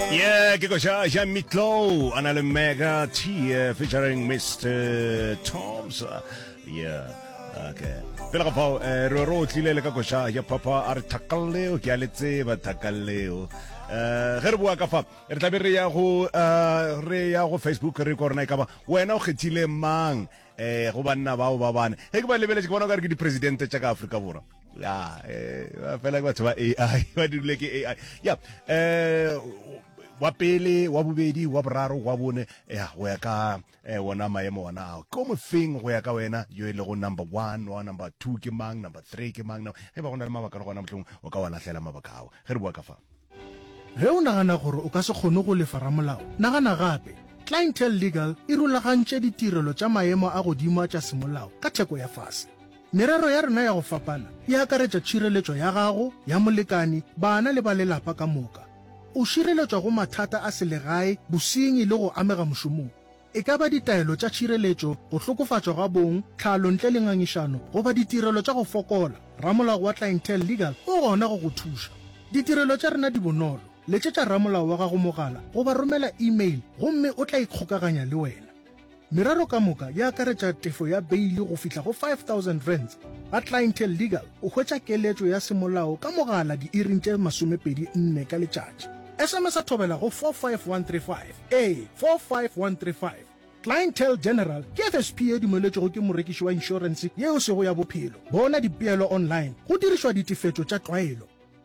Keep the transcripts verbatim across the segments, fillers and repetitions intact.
Yeah, ke go sha sha Mitlo ana le Mega T uh, featuring Mister Toms. Uh, yeah. Okay. Pela ka pao re ro tlile le ka go sha ya papa a re thakalleo ke a le tseba thakalleo. Eh ge re bua ka fa re tla be re ya go re ya go Facebook re korna ka ba wena o khethile mang eh go banna bao ba bana he ke ba lebele ke bona ka re ke di president tsa ka Afrika borwa ya eh ba fela ka batho ba A I ba dile ke A I ya eh wa pele wa bobedi wa boraro wa bone ya go ya ka wona maemo wana go mo feng go ya ka wena yo ile go number one wa number two ke mang number three ke mang he ba gona le mabaka go na motlong o ka wa lahlela mabaka ao ge re bua ka fa ge o nagana gore o ka se kgone go lefara molao nagana gape Clientele Legal e rulagantše ditirelo tša maemo a godimo tša semolao ka theko ya fase merero ya rena ya go fapana e akaretša tšhireletšo ya gago ya molekani bana le ba lelapa ka moka o šireletšwa go mathata a selegae bosenyi le go amega mošomong e ka ba ditaelo tša tšhireletšo go hlokofatšwa ga bong tlhalo ntle le ngangišano goba ditirelo tša go fokola ramolao wa Clientele Legal o gona go go thuša ditirelo tša rena di bonolo letšetša ramolao wa gago mogala goba romela email gomme o tla ikgokaganya le wena merero ka moka ya akaretša tefo ya beili go fihla go five thousand rands ga Clientele Legal o hwetša keletšo ya semolao ka mogala di-iring tše masomepedi nne ka letšatši S M S a thobela go four five one three five a four five one three five Clientele General ke F S P e dumeletšego ke morekiši wa insurance yeo sego ya bophelo bona dipeelo online go dirišwa ditefetšo tša tlwaelo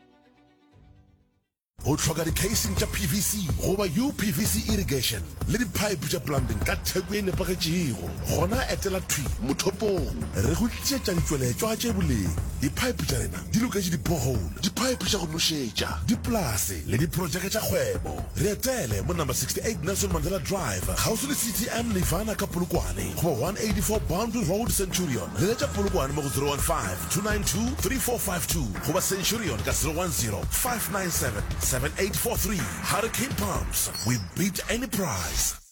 o tlhoka di-casing tša P V C goba U P V C irrigation le di-pipe tša plumbing ka theko e nepagetšego gona etela thwi mothopong re go tlišetša ditšweletšwa tše boleng di-pipe tša rena di loketše di-borehole di-pipe tša go nošetša dipolase le diprojeke tša kgwebo re etele mo number sixty-eight Nelson Mandela Drive kgauswi le C T M Lefana ka Polokwane goba one eighty-four Boundary Road Centurion le letša Polokwane mo go zero one five two nine two three four five two goba Centurion ka zero one zero five nine seven seven eight four three Hurricane Pumps. We beat any price.